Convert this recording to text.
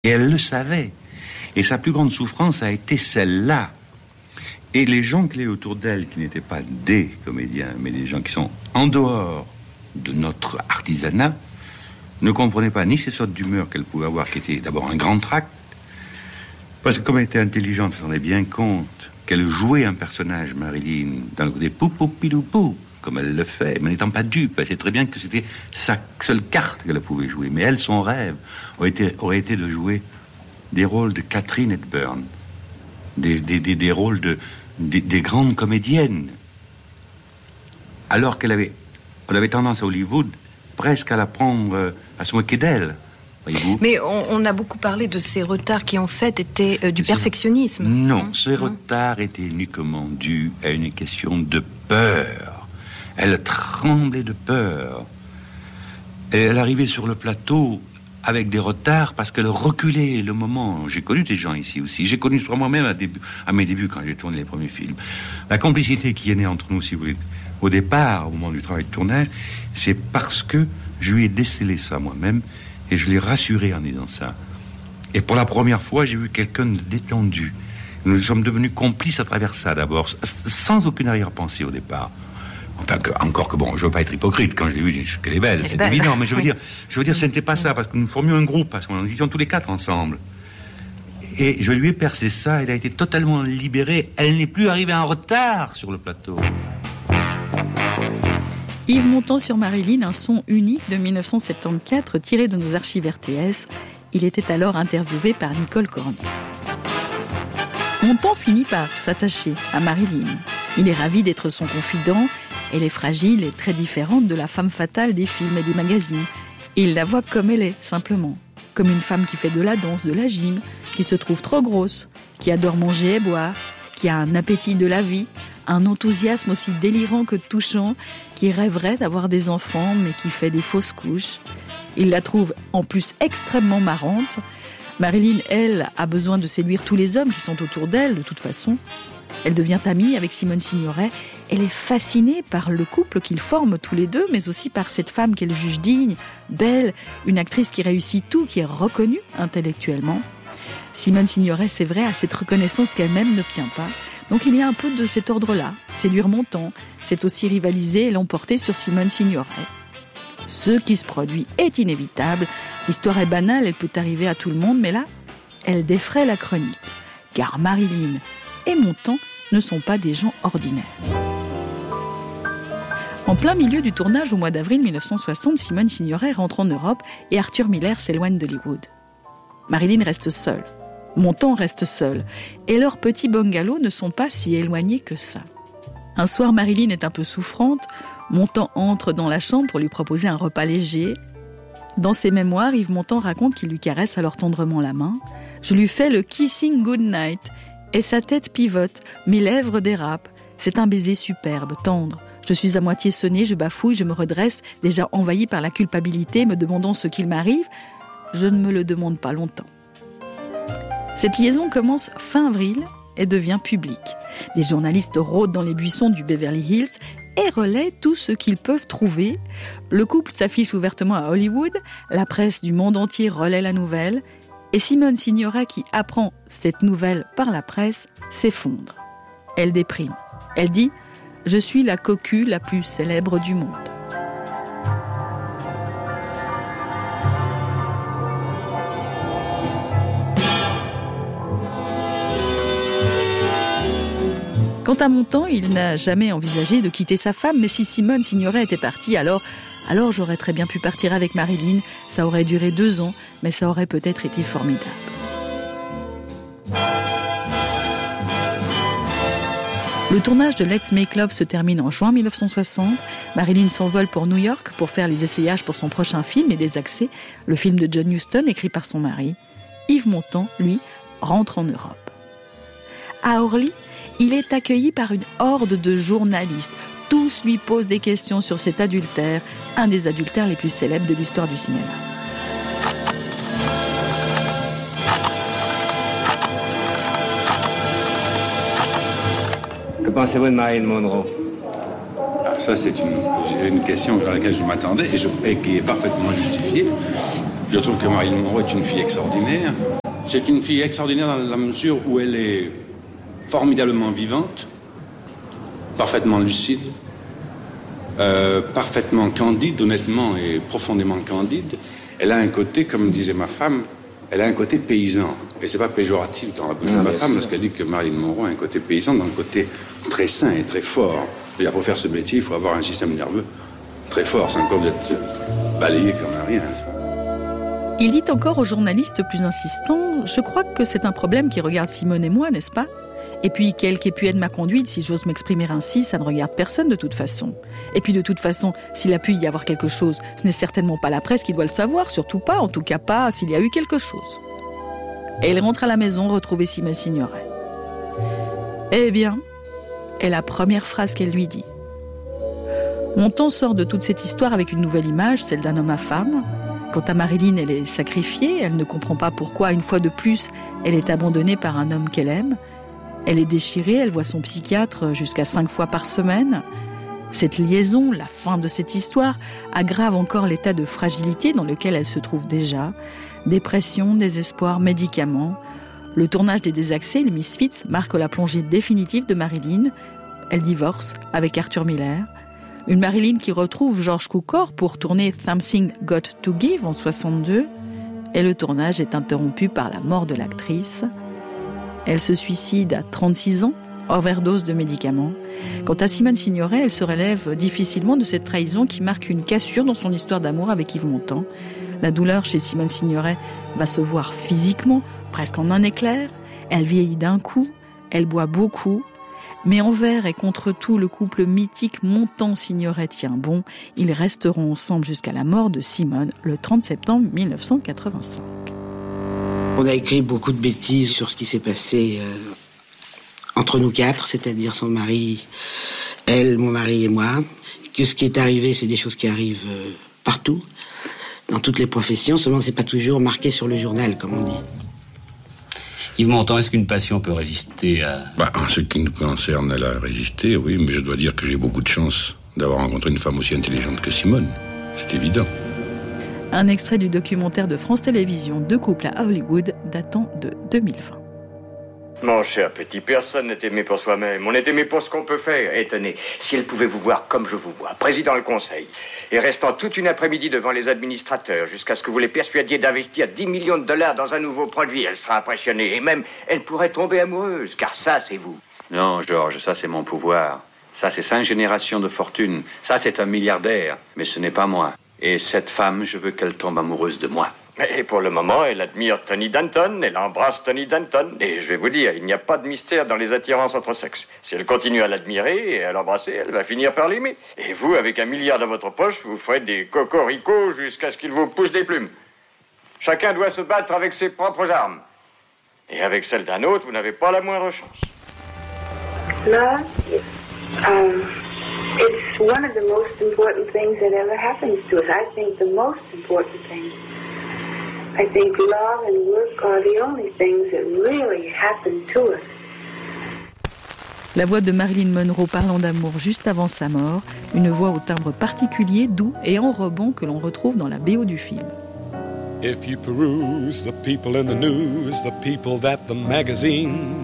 Et elle le savait. Et sa plus grande souffrance a été celle-là. Et les gens qui étaient autour d'elle, qui n'étaient pas des comédiens, mais des gens qui sont en dehors de notre artisanat, ne comprenaient pas ni ces sortes d'humeur qu'elle pouvait avoir, qui étaient d'abord un grand tract, parce que comme elle était intelligente, elle s'en rendait bien compte qu'elle jouait un personnage, Marilyn, dans le côté pou-pou-pilou-pou, comme elle le fait, mais n'étant pas dupe. Elle sait très bien que c'était sa seule carte qu'elle pouvait jouer. Mais elle, son rêve aurait été de jouer des rôles de Katharine Hepburn, des rôles des grandes comédiennes. Alors qu'elle avait tendance à Hollywood presque à la prendre, à se moquer d'elle. Voyez-vous. Mais on a beaucoup parlé de ces retards qui en fait étaient du perfectionnisme. Non, ces retards étaient uniquement dus à une question de peur. Elle tremblait de peur. Elle arrivait sur le plateau avec des retards parce qu'elle reculait le moment. J'ai connu des gens ici aussi. J'ai connu sur moi-même à mes débuts quand j'ai tourné les premiers films. La complicité qui est née entre nous, si vous voulez, au départ, au moment du travail de tournage, c'est parce que je lui ai décelé ça moi-même et je l'ai rassuré en disant ça. Et pour la première fois, j'ai vu quelqu'un de détendu. Nous sommes devenus complices à travers ça d'abord, sans aucune arrière-pensée au départ. Enfin, encore que bon, je veux pas être hypocrite. Quand je l'ai vue, j'ai dit qu'elle est belle, c'est évident. Mais je veux dire, ce n'était pas ça, parce que nous formions un groupe à ce moment. Nous étions tous les quatre ensemble. Et je lui ai percé ça. Elle a été totalement libérée. Elle n'est plus arrivée en retard sur le plateau. Yves Montand sur Marilyn, un son unique de 1974 tiré de nos archives RTS. Il était alors interviewé par Nicole Cornu. Montand finit par s'attacher à Marilyn. Il est ravi d'être son confident. Elle est fragile et très différente de la femme fatale des films et des magazines. Et il la voit comme elle est, simplement. Comme une femme qui fait de la danse, de la gym, qui se trouve trop grosse, qui adore manger et boire, qui a un appétit de la vie, un enthousiasme aussi délirant que touchant, qui rêverait d'avoir des enfants, mais qui fait des fausses couches. Il la trouve en plus extrêmement marrante. Marilyn, elle, a besoin de séduire tous les hommes qui sont autour d'elle, de toute façon. Elle devient amie avec Simone Signoret. Elle est fascinée par le couple qu'ils forment tous les deux, mais aussi par cette femme qu'elle juge digne, belle, une actrice qui réussit tout, qui est reconnue intellectuellement. Simone Signoret, c'est vrai, a cette reconnaissance qu'elle-même n'obtient pas. Donc il y a un peu de cet ordre-là. Séduire Montand, c'est aussi rivaliser et l'emporter sur Simone Signoret. Ce qui se produit est inévitable. L'histoire est banale, elle peut arriver à tout le monde, mais là, elle défraie la chronique. Car Marilyn et Montand ne sont pas des gens ordinaires. En plein milieu du tournage, au mois d'avril 1960, Simone Signoret rentre en Europe et Arthur Miller s'éloigne d'Hollywood. Marilyn reste seule. Montand reste seul. Et leurs petits bungalows ne sont pas si éloignés que ça. Un soir, Marilyn est un peu souffrante. Montand entre dans la chambre pour lui proposer un repas léger. Dans ses mémoires, Yves Montand raconte qu'il lui caresse alors tendrement la main. « Je lui fais le kissing goodnight. Et sa tête pivote, mes lèvres dérapent. C'est un baiser superbe, tendre. Je suis à moitié sonnée, je bafouille, je me redresse, déjà envahie par la culpabilité, me demandant ce qu'il m'arrive. Je ne me le demande pas longtemps. » Cette liaison commence fin avril et devient publique. Des journalistes rôdent dans les buissons du Beverly Hills et relaient tout ce qu'ils peuvent trouver. Le couple s'affiche ouvertement à Hollywood, la presse du monde entier relaie la nouvelle, et Simone Signoret, qui apprend cette nouvelle par la presse, s'effondre. Elle déprime. Elle dit « Je suis la cocu la plus célèbre du monde ». Quant à Montand, il n'a jamais envisagé de quitter sa femme, mais si Simone Signoret était partie, alors j'aurais très bien pu partir avec Marilyn. Ça aurait duré 2 ans, mais ça aurait peut-être été formidable. Le tournage de Let's Make Love se termine en juin 1960. Marilyn s'envole pour New York pour faire les essayages pour son prochain film, Les Désaxés, le film de John Huston écrit par son mari. Yves Montand, lui, rentre en Europe. À Orly, il est accueilli par une horde de journalistes. Tous lui posent des questions sur cet adultère, un des adultères les plus célèbres de l'histoire du cinéma. Que pensez-vous de Marilyn Monroe? Ça, c'est une question à laquelle je m'attendais et qui est parfaitement justifiée. Je trouve que Marilyn Monroe est une fille extraordinaire. C'est une fille extraordinaire dans la mesure où elle est formidablement vivante, parfaitement lucide, parfaitement candide, honnêtement et profondément candide. Elle a un côté, comme disait ma femme, elle a un côté paysan. Et c'est pas péjoratif dans la bouche de ma femme, parce qu'elle dit que Marilyn Monroe a un côté paysan, dans le côté très sain et très fort. C'est-à-dire, pour faire ce métier, il faut avoir un système nerveux très fort, sans quoi vous êtes balayé comme un rien. Il dit encore aux journalistes plus insistants « Je crois que c'est un problème qui regarde Simone et moi, n'est-ce pas ? Et puis, quelle qu'ait pu être ma conduite, si j'ose m'exprimer ainsi, ça ne regarde personne de toute façon. Et puis, de toute façon, s'il a pu y avoir quelque chose, ce n'est certainement pas la presse qui doit le savoir, surtout pas, en tout cas pas s'il y a eu quelque chose. » Et il rentre à la maison retrouver Simone Signoret. Eh bien, est la première phrase qu'elle lui dit. Montand sort de toute cette histoire avec une nouvelle image, celle d'un homme à femme. Quant à Marilyn, elle est sacrifiée, elle ne comprend pas pourquoi, une fois de plus, elle est abandonnée par un homme qu'elle aime. Elle est déchirée, elle voit son psychiatre jusqu'à 5 fois par semaine. Cette liaison, la fin de cette histoire, aggrave encore l'état de fragilité dans lequel elle se trouve déjà. Dépression, désespoir, médicaments. Le tournage des Désaxés, les Misfits, marque la plongée définitive de Marilyn. Elle divorce avec Arthur Miller. Une Marilyn qui retrouve George Cukor pour tourner Something Got to Give en 62. Et le tournage est interrompu par la mort de l'actrice. Elle se suicide à 36 ans, overdose de médicaments. Quant à Simone Signoret, elle se relève difficilement de cette trahison qui marque une cassure dans son histoire d'amour avec Yves Montand. La douleur chez Simone Signoret va se voir physiquement, presque en un éclair. Elle vieillit d'un coup, elle boit beaucoup. Mais envers et contre tout, le couple mythique Montand-Signoret tient bon. Ils resteront ensemble jusqu'à la mort de Simone le 30 septembre 1985. On a écrit beaucoup de bêtises sur ce qui s'est passé entre nous quatre, c'est-à-dire son mari, elle, mon mari et moi. Que ce qui est arrivé, c'est des choses qui arrivent partout, dans toutes les professions, seulement c'est pas toujours marqué sur le journal, comme on dit. Yves Montand, est-ce qu'une passion peut résister à... En ce qui nous concerne, elle a résisté, oui, mais je dois dire que j'ai beaucoup de chance d'avoir rencontré une femme aussi intelligente que Simone. C'est évident. Un extrait du documentaire de France Télévisions, 2 couples à Hollywood, datant de 2020. Mon cher petit, personne n'est aimé pour soi-même. On est aimé pour ce qu'on peut faire. Et tenez, si elle pouvait vous voir comme je vous vois, président du conseil, et restant toute une après-midi devant les administrateurs jusqu'à ce que vous les persuadiez d'investir 10 millions de dollars dans un nouveau produit, elle sera impressionnée. Et même, elle pourrait tomber amoureuse, car ça, c'est vous. Non, Georges, ça c'est mon pouvoir. Ça c'est 5 générations de fortune. Ça c'est un milliardaire. Mais ce n'est pas moi. Et cette femme, je veux qu'elle tombe amoureuse de moi. Et pour le moment, elle admire Tony Danton, elle embrasse Tony Danton. Et je vais vous dire, il n'y a pas de mystère dans les attirances entre sexes. Si elle continue à l'admirer et à l'embrasser, elle va finir par l'aimer. Et vous, avec 1 milliard dans votre poche, vous ferez des cocoricots jusqu'à ce qu'il vous pousse des plumes. Chacun doit se battre avec ses propres armes. Et avec celle d'un autre, vous n'avez pas la moindre chance. Love, it's one of the most important things that ever happens to us. I think the most important thing. I think love and work are the only things that really happen to us. La voix de Marilyn Monroe parlant d'amour juste avant sa mort, une voix au timbre particulier, doux et enrobant que l'on retrouve dans la BO du film. If you peruse the people in the news, the people that the magazine